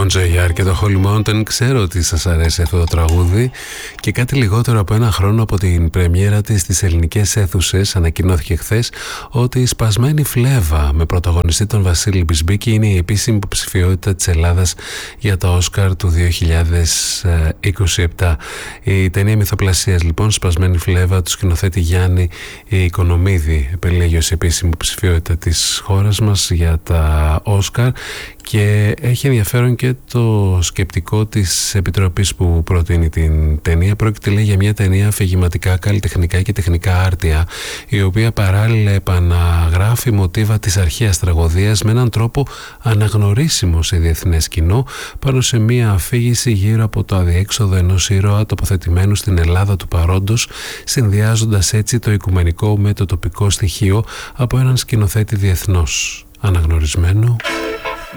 Joyard και το Holy Mountain. Ξέρω ότι σας αρέσει αυτό το τραγούδι και κάτι λιγότερο από ένα χρόνο από την πρεμιέρα της στις ελληνικές αίθουσες ανακοινώθηκε χθες ότι η Σπασμένη Φλέβα με πρωταγωνιστή τον Βασίλη Μπισμπίκη είναι η επίσημη υποψηφιότητα της Ελλάδας για τα Όσκαρ του 2027. Η ταινία μυθοπλασίας λοιπόν Σπασμένη Φλέβα του σκηνοθέτη Γιάννη Οικονομίδη επελέγει ως επίσημη υποψηφιότητα της χώρας μας για τα Όσκαρ. Και έχει ενδιαφέρον και το σκεπτικό της Επιτροπής που προτείνει την ταινία. Πρόκειται λέει για μια ταινία αφηγηματικά, καλλιτεχνικά και τεχνικά άρτια, η οποία παράλληλα επαναγράφει μοτίβα της αρχαίας τραγωδίας με έναν τρόπο αναγνωρίσιμο σε διεθνές κοινό, πάνω σε μια αφήγηση γύρω από το αδιέξοδο ενός ήρωα τοποθετημένου στην Ελλάδα του παρόντος, συνδυάζοντας έτσι το οικουμενικό με το τοπικό στοιχείο από έναν σκηνοθέτη διεθνώς αναγνωρισμένο.